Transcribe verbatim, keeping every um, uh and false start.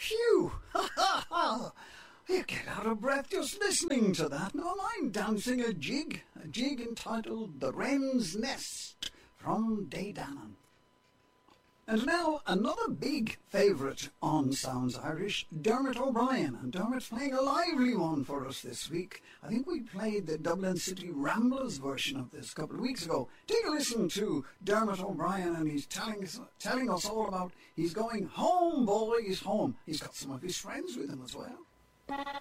Phew! Ha ha ha! You get out of breath just listening to that. Now I'm dancing a jig, a jig entitled The Wren's Nest from Daydanon. And now another big favourite on Sounds Irish, Dermot O'Brien. And Dermot's playing a lively one for us this week. I think we played the Dublin City Ramblers version of this a couple of weeks ago. Take a listen to Dermot O'Brien, and he's telling us, telling us all about he's going home, boys, home. He's got some of his friends with him as well.